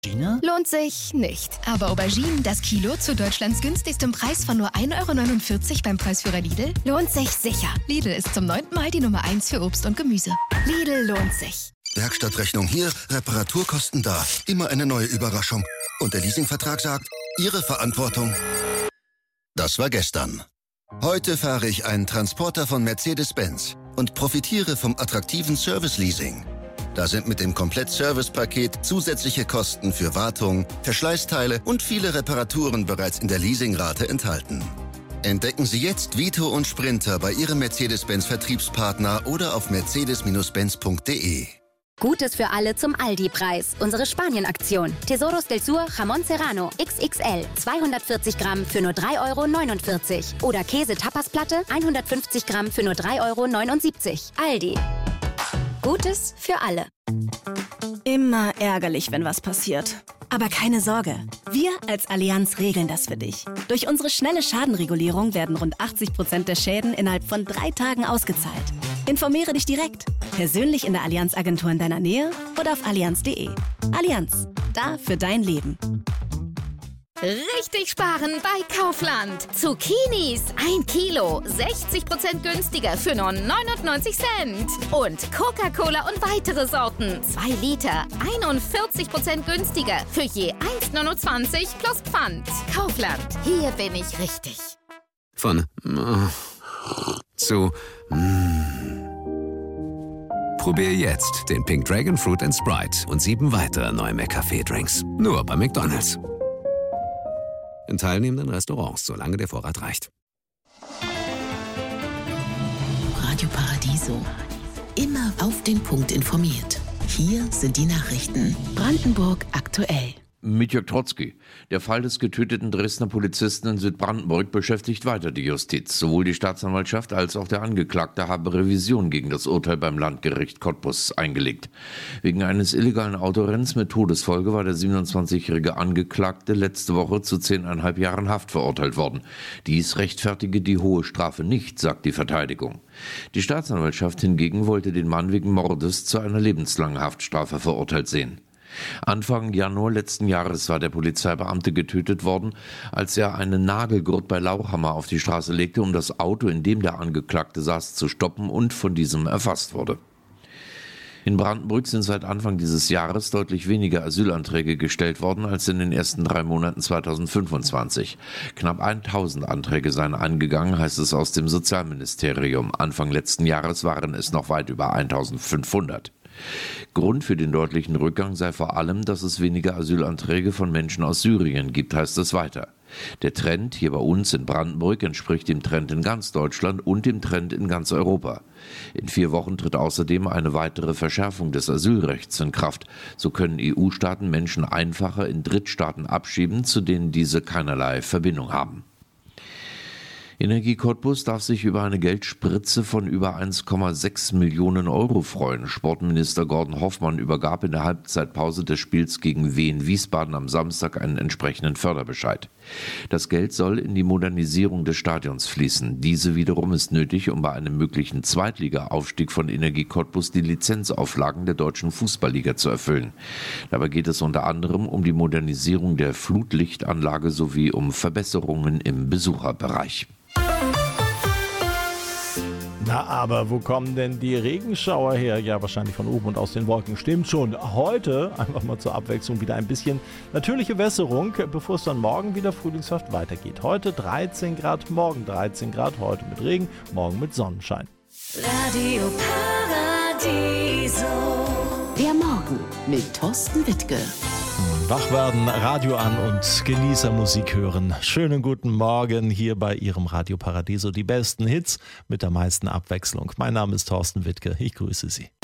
Aubergine? Lohnt sich nicht. Aber Auberginen, das Kilo zu Deutschlands günstigstem Preis von nur 1,49 € beim Preisführer Lidl, lohnt sich sicher. Lidl ist zum 9. Mal die Nummer 1 für Obst und Gemüse. Lidl lohnt sich. Werkstattrechnung hier, Reparaturkosten da. Immer eine neue Überraschung. Und der Leasingvertrag sagt, Ihre Verantwortung. Das war gestern. Heute fahre ich einen Transporter von Mercedes-Benz und profitiere vom attraktiven Service-Leasing. Da sind mit dem Komplett-Service-Paket zusätzliche Kosten für Wartung, Verschleißteile und viele Reparaturen bereits in der Leasingrate enthalten. Entdecken Sie jetzt Vito und Sprinter bei Ihrem Mercedes-Benz-Vertriebspartner oder auf mercedes-benz.de. Gutes für alle zum Aldi-Preis. Unsere Spanien-Aktion. Tesoros del Sur Jamón Serrano XXL 240 Gramm für nur 3,49 €. Oder Käse-Tapasplatte 150 Gramm für nur 3,79 €. Aldi. Gutes für alle. Immer ärgerlich, wenn was passiert. Aber keine Sorge, wir als Allianz regeln das für dich. Durch unsere schnelle Schadenregulierung werden rund 80% der Schäden innerhalb von 3 Tagen ausgezahlt. Informiere dich direkt, persönlich in der Allianz-Agentur in deiner Nähe oder auf allianz.de. Allianz, da für dein Leben. Richtig sparen bei Kaufland. Zucchinis 1 Kilo, 60% günstiger für nur 99 Cent. Und Coca-Cola und weitere Sorten, 2 Liter, 41% günstiger für je 1,29 € plus Pfand. Kaufland, hier bin ich richtig. Von zu Probier jetzt den Pink Dragon Fruit & Sprite und 7 weitere neue McCafé-Drinks. Nur bei McDonald's. In teilnehmenden Restaurants, solange der Vorrat reicht. Radio Paradiso. Immer auf den Punkt informiert. Hier sind die Nachrichten. Brandenburg aktuell. Mit Jörg Trotzki. Der Fall des getöteten Dresdner Polizisten in Südbrandenburg beschäftigt weiter die Justiz. Sowohl die Staatsanwaltschaft als auch der Angeklagte haben Revision gegen das Urteil beim Landgericht Cottbus eingelegt. Wegen eines illegalen Autorenns mit Todesfolge war der 27-jährige Angeklagte letzte Woche zu 10,5 Jahren Haft verurteilt worden. Dies rechtfertige die hohe Strafe nicht, sagt die Verteidigung. Die Staatsanwaltschaft hingegen wollte den Mann wegen Mordes zu einer lebenslangen Haftstrafe verurteilt sehen. Anfang Januar letzten Jahres war der Polizeibeamte getötet worden, als er einen Nagelgurt bei Lauchhammer auf die Straße legte, um das Auto, in dem der Angeklagte saß, zu stoppen und von diesem erfasst wurde. In Brandenburg sind seit Anfang dieses Jahres deutlich weniger Asylanträge gestellt worden als in den ersten 3 Monaten 2025. Knapp 1000 Anträge seien eingegangen, heißt es aus dem Sozialministerium. Anfang letzten Jahres waren es noch weit über 1500. Grund für den deutlichen Rückgang sei vor allem, dass es weniger Asylanträge von Menschen aus Syrien gibt, heißt es weiter. Der Trend hier bei uns in Brandenburg entspricht dem Trend in ganz Deutschland und dem Trend in ganz Europa. In 4 Wochen tritt außerdem eine weitere Verschärfung des Asylrechts in Kraft. So können EU-Staaten Menschen einfacher in Drittstaaten abschieben, zu denen diese keinerlei Verbindung haben. Energie Cottbus darf sich über eine Geldspritze von über 1,6 Millionen € freuen. Sportminister Gordon Hoffmann übergab in der Halbzeitpause des Spiels gegen Wien Wiesbaden am Samstag einen entsprechenden Förderbescheid. Das Geld soll in die Modernisierung des Stadions fließen. Diese wiederum ist nötig, um bei einem möglichen Zweitliga-Aufstieg von Energie Cottbus die Lizenzauflagen der deutschen Fußballliga zu erfüllen. Dabei geht es unter anderem um die Modernisierung der Flutlichtanlage sowie um Verbesserungen im Besucherbereich. Na, aber wo kommen denn die Regenschauer her? Ja, wahrscheinlich von oben und aus den Wolken. Stimmt schon. Heute, einfach mal zur Abwechslung, wieder ein bisschen natürliche Wässerung, bevor es dann morgen wieder frühlingshaft weitergeht. Heute 13 Grad, morgen 13 Grad, heute mit Regen, morgen mit Sonnenschein. Radio Paradiso. Der Morgen mit Thorsten Wittke. Wach werden, Radio an und Genießermusik hören. Schönen guten Morgen hier bei Ihrem Radio Paradiso. Die besten Hits mit der meisten Abwechslung. Mein Name ist Thorsten Wittke. Ich grüße Sie.